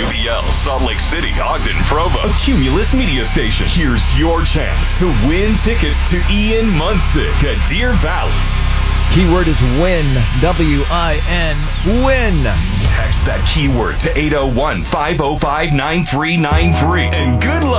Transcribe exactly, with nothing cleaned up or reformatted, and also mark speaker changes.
Speaker 1: B L, Salt Lake City, Ogden, Provo.
Speaker 2: A Cumulus media station. Here's your chance to win tickets to Ian Munsick at Deer Valley.
Speaker 3: Keyword is win. W I N. Win.
Speaker 2: Text that keyword to eight oh one, five oh five, nine three nine three. And good luck.